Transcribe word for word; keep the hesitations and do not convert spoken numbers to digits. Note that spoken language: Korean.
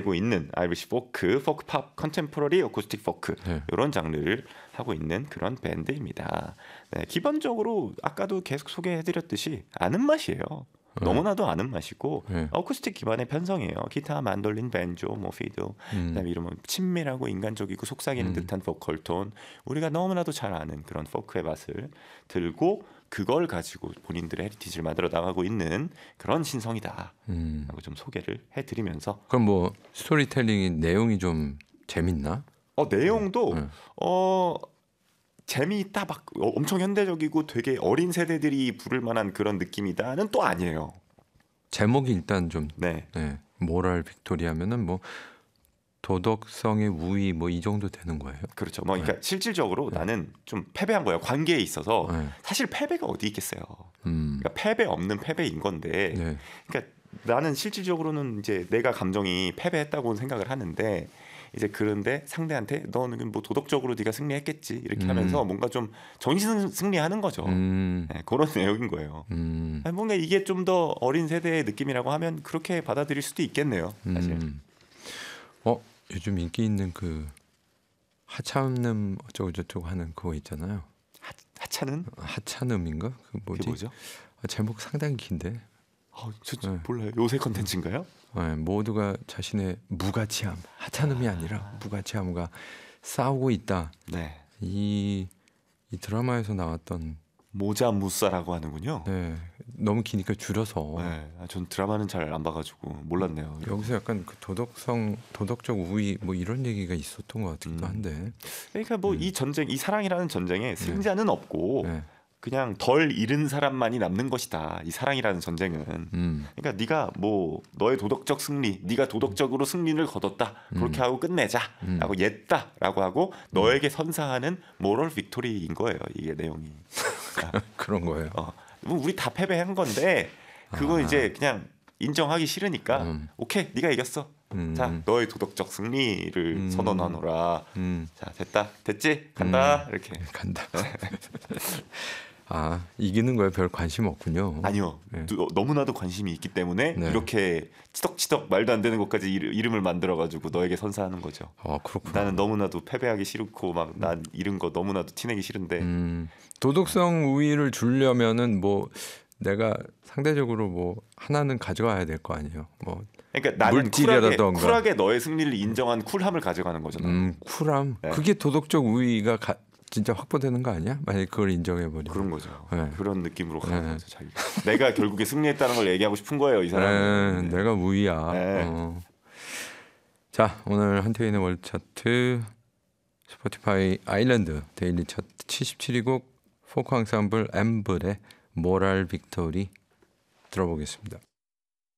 내고 있는 아이리시 포크, 포크 팝, 컨템포러리, 어쿠스틱 포크 네. 이런 장르를 하고 있는 그런 밴드입니다. 네, 기본적으로 아까도 계속 소개해드렸듯이 아는 맛이에요. 네. 너무나도 아는 맛이고 네. 어쿠스틱 기반의 편성이에요. 기타, 만돌린, 벤조, 뭐 피도, 음. 그다음에 이런 친밀하고 인간적이고 속삭이는 음. 듯한 보컬 톤, 우리가 너무나도 잘 아는 그런 포크의 맛을 들고 그걸 가지고 본인들의 헤리티지를 만들어 나가고 있는 그런 신성이다. 음. 라고 좀 소개를 해드리면서 그럼 뭐 스토리텔링이 내용이 좀 재밌나? 어 내용도 네. 어 재미있다 막 어, 엄청 현대적이고 되게 어린 세대들이 부를 만한 그런 느낌이다는 또 아니에요. 제목이 일단 좀 네. 네. 모랄 빅토리하면은 뭐 도덕성의 우위 뭐 이 정도 되는 거예요? 그렇죠. 뭐 그러니까 네. 실질적으로 네. 나는 좀 패배한 거예요. 관계에 있어서 네. 사실 패배가 어디 있겠어요. 음. 그러니까 패배 없는 패배인 건데. 네. 그러니까 나는 실질적으로는 이제 내가 감정이 패배했다고 생각을 하는데 이제 그런데 상대한테 너는 뭐 도덕적으로 네가 승리했겠지 이렇게 음. 하면서 뭔가 좀 정신 승리하는 거죠. 음. 네, 그런 내용인 거예요. 음. 아니, 뭔가 이게 좀 더 어린 세대의 느낌이라고 하면 그렇게 받아들일 수도 있겠네요. 사실. 음. 어 요즘 인기 있는 그 하찮음 어쩌고 저쩌고 하는 그거 있잖아요. 하, 하찮은? 하찮음인가? 그 뭐지? 그게 뭐죠? 아, 제목 상당히 긴데. 어, 저 네. 몰라요. 요새 컨텐츠인가요? 네, 모두가 자신의 무가치함, 하찮음이 아니라 무가치함과 싸우고 있다. 네. 이, 이 드라마에서 나왔던 모자 무사라고 하는군요. 네, 너무 기니까 줄여서 네. 아, 전 드라마는 잘 안 봐가지고 몰랐네요. 여기서 약간 그 도덕성, 도덕적 우위 뭐 이런 얘기가 있었던 것 같기도 음. 한데. 그러니까 뭐 이 음. 전쟁, 이 사랑이라는 전쟁에 승자는 없고 네. 그냥 덜 잃은 사람만이 남는 것이다. 이 사랑이라는 전쟁은. 음. 그러니까 네가 뭐 너의 도덕적 승리, 네가 도덕적으로 승리를 거뒀다. 그렇게 음. 하고 끝내자라고 음. 옛다라고 하고 너에게 선사하는 모럴 빅토리인 거예요. 이게 내용이. 그런 거예요. 어, 뭐 우리 다 패배한 건데 그건 아. 이제 그냥 인정하기 싫으니까 음. 오케이 네가 이겼어. 음. 자 너의 도덕적 승리를 음. 선언하노라. 음. 자 됐다 됐지 간다 음. 이렇게. 간다. 아 이기는 거에 별 관심 없군요. 아니요. 네. 또 너무나도 관심이 있기 때문에 네. 이렇게 치덕치덕 말도 안 되는 것까지 이르- 이름을 만들어가지고 너에게 선사하는 거죠. 아 그렇구나. 나는 너무나도 패배하기 싫고 막 난 잃은 거 너무나도 티내기 싫은데 음, 도덕성 우위를 주려면은 뭐 내가 상대적으로 뭐 하나는 가져와야 될 거 아니에요. 뭐 그러니까 나는 쿨하게, 물질이라던가. 쿨하게 너의 승리를 인정한 쿨함을 가져가는 거잖아. 음, 쿨함. 네. 그게 도덕적 우위가 가, 진짜 확보되는 거 아니야? 만약 그걸 인정해 버리면. 그런 거죠. 네. 그런 느낌으로 가는 네. 거죠. 자기. 내가 결국에 승리했다는 걸 얘기하고 싶은 거예요, 이 네, 사람은. 네. 내가 우위야. 네. 어. 자, 오늘 한태인의 월드 차트 스포티파이 아일랜드 데일리 차트 칠십칠 위 곡 포크 앙상블 엠블의 모랄 빅토리 들어보겠습니다.